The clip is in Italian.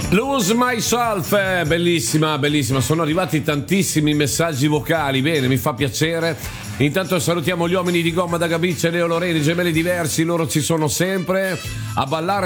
Lose Myself, bellissima, bellissima. Sono arrivati tantissimi messaggi vocali. Bene, mi fa piacere. Intanto salutiamo gli uomini di gomma da Gabicce, Leo Loreni, gemelli diversi. Loro ci sono sempre a ballare